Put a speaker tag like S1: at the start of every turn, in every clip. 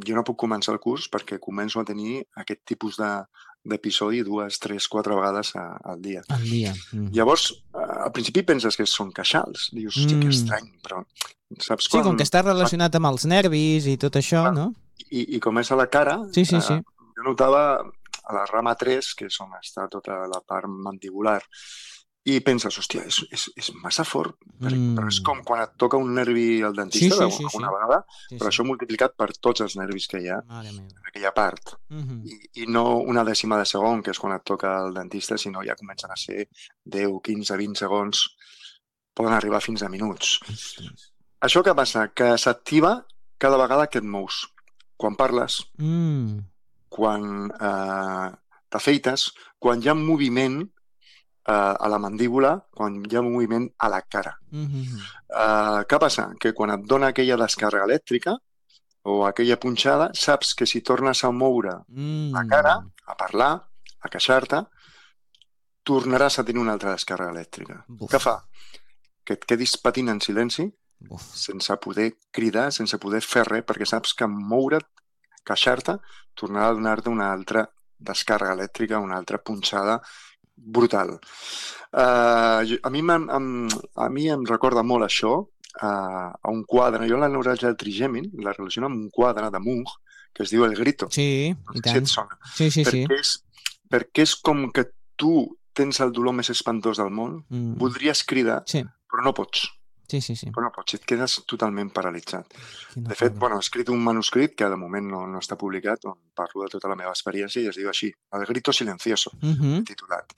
S1: jo no puc començar el curs perquè començo a tenir aquest tipus d'episodi 2, 3, 4 vegades al dia.
S2: Al dia.
S1: Llavors, al principi penses que són queixals. Dius, hòstia, que estrany, però saps quan...
S2: Sí, com que està relacionat amb els nervis i tot això, no?
S1: I com és a la cara,
S2: sí.
S1: Jo notava a la rama 3, que és on està tota la part mandibular, i penses, hòstia, és massa fort, però és com quan et toca un nervi al dentista alguna vegada, però això multiplicat per tots els nervis que hi ha en aquella part. I no una dècima de segon, que és quan et toca el dentista, sinó ja comencen a ser 10, 15, 20 segons, poden arribar fins a minuts. Això què passa? Que s'activa cada vegada que et mous. Quan parles, quan t'afeites, quan hi ha moviment a la mandíbula, quan hi ha moviment a la cara. Què passa? Que quan et dona aquella descàrrega elèctrica o aquella punxada, saps que si tornes a moure la cara, a parlar, a queixar-te, tornaràs a tenir una altra descàrrega elèctrica. Què fa? Que et quedis patint en silenci, sense poder cridar, sense poder fer res, perquè saps que moure't, queixar-te, tornarà a donar-te una altra descàrrega elèctrica, una altra punxada brutal. A mi em recorda molt això a un quadre. Jo la neuràlgia del trigèmin la relaciono amb un quadre de Munch que es diu El Grito.
S2: Sí, i tant.
S1: Si et sona.
S2: Sí.
S1: Perquè és com que tu tens el dolor més espantós del món, voldries cridar, però no pots.
S2: Sí.
S1: Però no pots, et quedes totalment paralitzat. De fet, he escrit un manuscrit que de moment no està publicat, on parlo de tota la meva experiència i es diu així, El Grito Silencioso, titulat.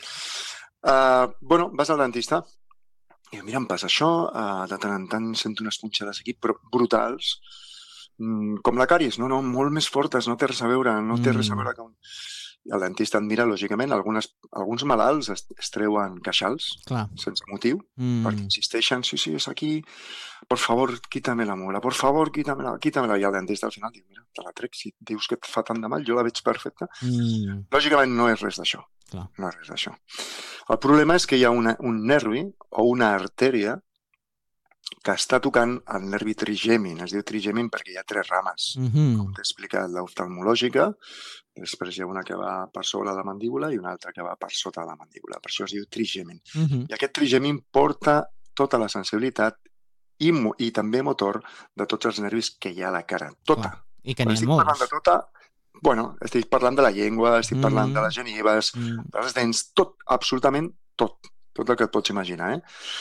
S1: Vas al dentista i mira, em passa això, de tant en tant sento unes punxades aquí, però brutals, com la càries, no, molt més fortes, no té res a veure, que el dentista et mira, lògicament, alguns malalts es treuen queixals, sense motiu, perquè insisteixen, sí, és aquí, por favor, quítame la muela, por favor, quítamela, i el dentista al final diu, mira, te la trec, si dius que et fa tant de mal, jo la veig perfecta. Lògicament no és res d'això, no és res d'això. El problema és que hi ha un nervi o una artèria que està tocant el nervi trigèmin. Es diu trigèmin perquè hi ha 3 rames. Com t'he explicat, l'oftalmològica, després hi ha una que va per sobre la mandíbula i una altra que va per sota la mandíbula. Per això es diu trigèmin. I aquest trigèmin porta tota la sensibilitat i també motor de tots els nervis que hi ha a la cara. Tota.
S2: I que n'hi ha molts.
S1: Parlant de tota, estic parlant de la llengua, estic parlant de les genives, de les dents, tot, absolutament tot el que et pots imaginar,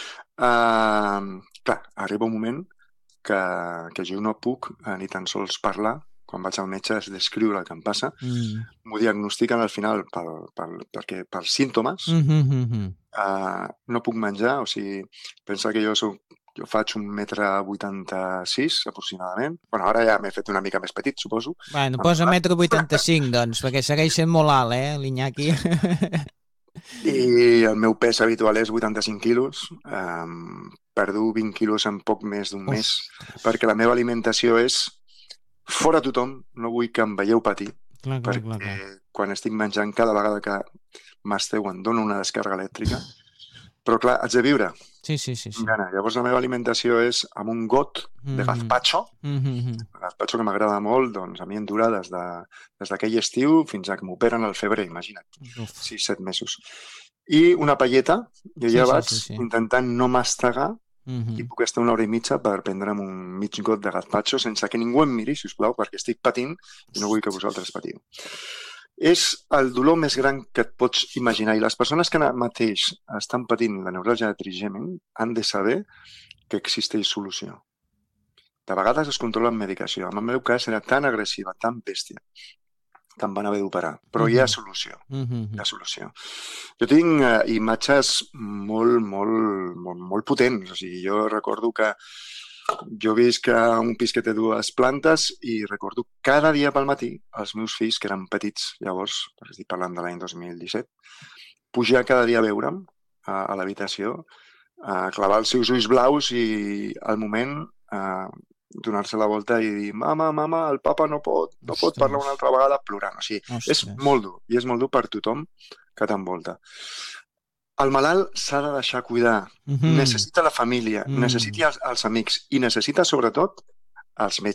S1: Clar, arriba un moment que jo no puc ni tan sols parlar. Quan vaig al metge és descriure el que em passa. M'ho diagnostiquen al final per símptomes. No puc menjar, o sigui, pensa que jo faig 1,86 m aproximadament. Ara ja m'he fet una mica més petit, suposo.
S2: Bueno, posa 1,85 m, doncs, perquè segueix sent molt alt, l'Iñaki.
S1: I el meu pes habitual és 85 quilos. Perdo 20 quilos en poc més d'un mes, perquè la meva alimentació és fora tothom, no vull que em veieu patir, perquè quan estic menjant cada vegada que mastego em dono una descàrrega elèctrica, però clar, haig de viure.
S2: Sí.
S1: Llavors la meva alimentació és amb un got de gazpacho, gazpacho que m'agrada molt, doncs a mi em dura des d'aquell estiu fins a que m'operen al febrer, imagina't, 6-7 mesos. I una palleta, jo ja vaig intentant no mastegar i puc estar 1 hora i mitja per prendre'm un mig got de gazpacho sense que ningú em miri, sisplau, perquè estic patint i no vull que vosaltres patiu. És el dolor més gran que et pots imaginar i les persones que ara mateix estan patint la neuràlgia de trigèmin han de saber que existeix solució. De vegades es controla amb medicació. En el meu cas era tan agressiva, tan bèstia, que em van haver d'operar. Però hi ha solució. Hi ha solució. Jo tinc imatges molt potents. O sigui, jo recordo que jo visc a un pis que té 2 plantes i recordo cada dia pel matí els meus fills, que eren petits llavors, perquè estic parlant de l'any 2017, pujar cada dia a veure'm a l'habitació, clavar els seus ulls blaus i al moment donar-se la volta i dir mama, el papa no pot parlar una altra vegada plorant. O sigui, és molt dur i és molt dur per tothom que t'envolta. El malalt s'ha de deixar cuidar, necessita la família, necessita els amics i necessita sobretot els metges.